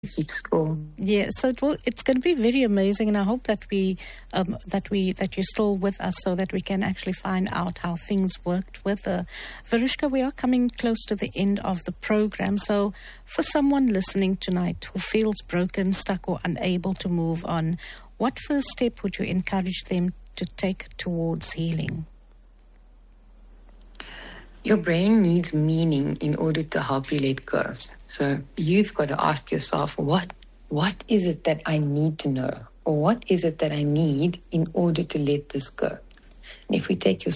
keep score. Yeah, so it's going to be very amazing, and I hope that that you're still with us so that we can actually find out how things worked with Verushka. We are coming close to the end of the program, so for someone listening tonight who feels broken, stuck, or unable to move on, what first step would you encourage them to take towards healing? Your brain needs meaning in order to help you let go. So you've got to ask yourself, what is it that I need to know? Or what is it that I need in order to let this go? And if we take your